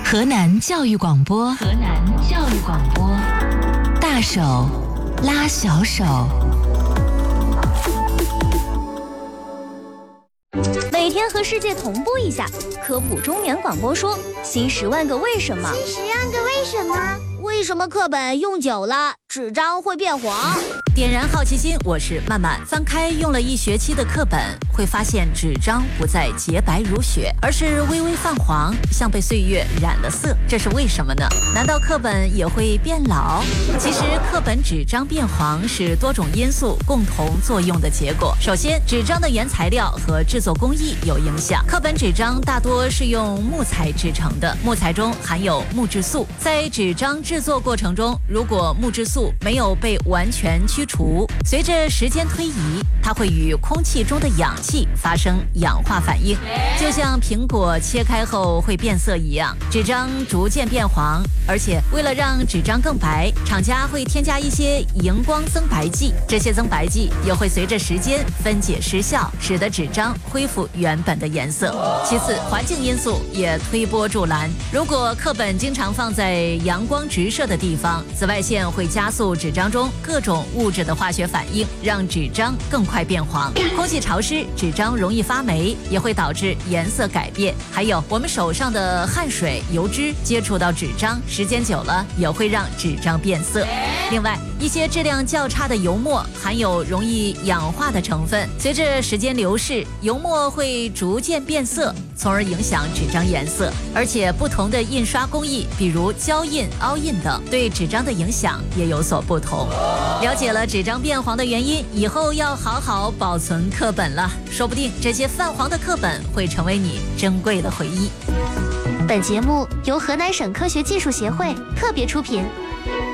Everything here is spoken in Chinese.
河南教育广播，河南教育广播，大手拉小手。 每天和世界同步一下，科普中年广播说新10万个为什么。 新10万个为什么？为什么课本用久了纸张会变黄？ 点燃好奇心，我是曼曼。翻开用了1学期的课本，会发现纸张不再洁白如雪，而是微微泛黄，像被岁月染了色。这是为什么呢？难道课本也会变老？其实课本纸张变黄是多种因素共同作用的结果。首先，纸张的原材料和制作工艺有影响。课本纸张大多是用木材制成的，木材中含有木质素，在纸张制作过程中，如果木质素没有被完全去除，随着时间推移，它会与空气中的氧气发生氧化反应，就像苹果切开后会变色一样，纸张逐渐变黄。而且为了让纸张更白，厂家会添加一些荧光增白剂，这些增白剂也会随着时间分解失效，使得纸张恢复原本的颜色。其次，环境因素也推波助澜，如果课本经常放在阳光直射的地方，紫外线会加速纸张中各种物质的化学反应，让纸张更快变黄。空气潮湿，纸张容易发霉，也会导致颜色改变。还有我们手上的汗水、油脂接触到纸张，时间久了也会让纸张变色。另外，一些质量较差的油墨含有容易氧化的成分，随着时间流逝，油墨会逐渐变色，从而影响纸张颜色。而且不同的印刷工艺，比如胶印、凹印等，对纸张的影响也有所不同。了解了纸张变黄的原因，以后要好好保存课本了，说不定这些泛黄的课本会成为你珍贵的回忆。 本节目由河南省科学技术协会特别出品。